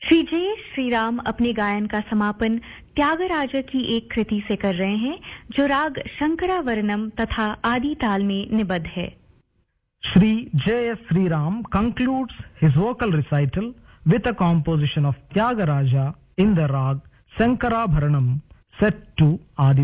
श्री जे श्रीराम अपने गायन का समापन त्यागराज की एक कृति से कर रहे हैं जो राग शंकरावरणम तथा आदि ताल में निबद्ध है। Sri J.S. Sriram concludes his vocal recital with a composition of Tyagaraja in the rag Sankarabharanam set to Adi